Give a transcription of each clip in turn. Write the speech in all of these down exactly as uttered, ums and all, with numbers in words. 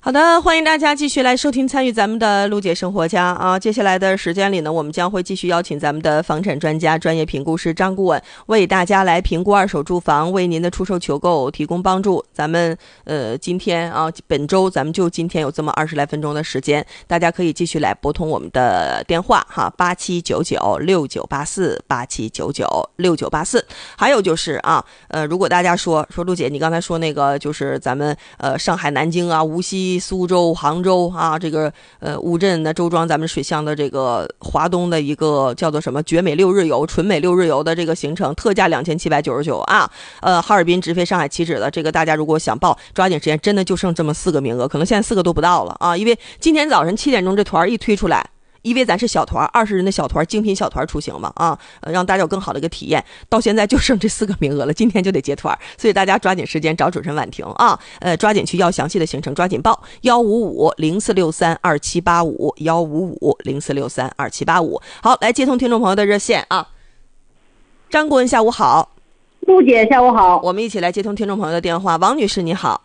好的，欢迎大家继续来收听参与咱们的陆姐生活家啊！接下来的时间里呢，我们将会继续邀请咱们的房产专家、专业评估师张顾问为大家来评估二手住房，为您的出售求购提供帮助。咱们呃今天啊，本周咱们就今天有这么二十来分钟的时间，大家可以继续来拨通我们的电话哈，八七九九六九八四八七九九六九八四。还有就是啊，呃，如果大家说说陆姐，你刚才说那个就是咱们呃上海、南京啊、无锡、苏州、杭州啊，这个呃乌镇的周庄，咱们水乡的这个华东的一个叫做什么绝美六日游、纯美六日游的这个行程，特价两千七百九十九啊。呃，哈尔滨直飞上海起止的这个，大家如果想报，抓紧时间，真的就剩这么四个名额，可能现在四个都不到了啊。因为今天早晨七点钟这团一推出来。因为咱是小团，二十人的小团，精品小团出行嘛，啊，呃，让大家有更好的一个体验。到现在就剩这四个名额了，今天就得结团，所以大家抓紧时间找主持人婉婷啊，呃，抓紧去要详细的行程，抓紧报幺五五零四六三二七八五幺五五零四六三二七八五。好，来接通听众朋友的热线啊，张顾问下午好， 陆姐下午好， 我们一起来接通听众朋友的电话。王女士你好，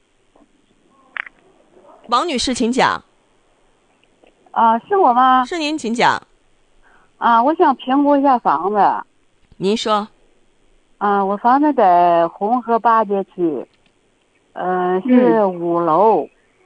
王女士请讲。 啊、呃，是我吗？ 是您，请讲。 啊，我想评估一下房子。 您说。 啊，我房子在红河八街区，呃，是五楼。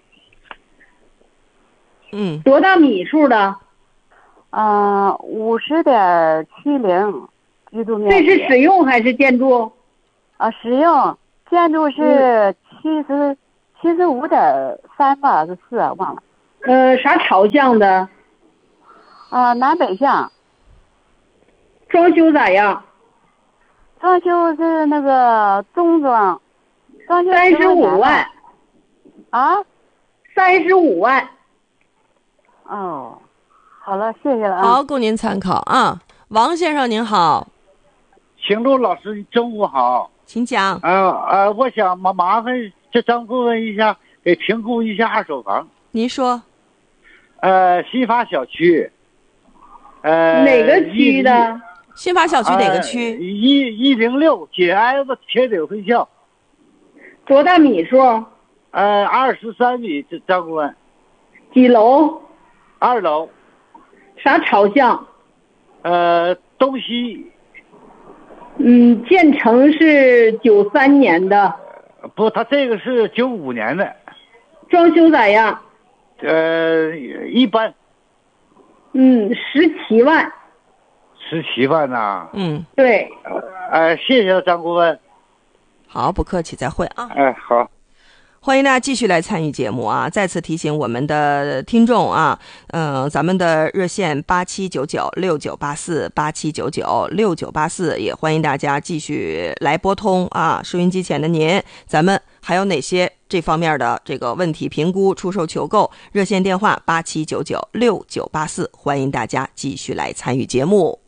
嗯。 多大米数的？啊，五十点七零居住面积。这是使用还是建筑？啊，使用。建筑是七十七十五点三吧，是四忘了。呃，啥朝向的？啊，南北向。装修咋样？装修是那个中装，装修三十五万。啊？三十五万。哦，好了，谢谢了啊。 好，供您参考啊。王先生您好。 邢路老师中午好。 请讲。 啊呃，我想麻麻烦这张顾问一下，给评估一下二手房。 您说。 呃，新发小区，呃， 哪个区的？ 新发小区哪个区？ 一一零六紧挨着铁岭分校。 多大米数？ 呃，二十三米，这张顾问。 几楼？ 二楼。 啥朝向？ 呃，东西。 嗯，建成是九三年的。 不，他这个是九五年的。 装修咋样？ 呃，一般。 嗯，十七万。 十七万呐、啊。 嗯， 对。 呃，谢谢张顾问。 好，不客气，再会啊。 哎，好。 欢迎大家继续来参与节目啊！再次提醒我们的听众啊，嗯、呃，咱们的热线八七九九六九八四八七九九六九八四，也欢迎大家继续来拨通啊！收音机前的您，咱们还有哪些这方面的这个问题评估、出售求购？热线电话八七九九六九八四，欢迎大家继续来参与节目。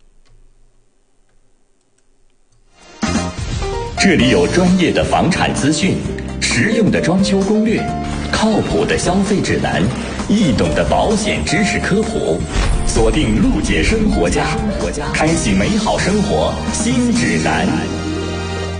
这里有专业的房产资讯。实用的装修攻略，靠谱的消费指南，易懂的保险知识科普，锁定陆姐生活家，开启美好生活新指南。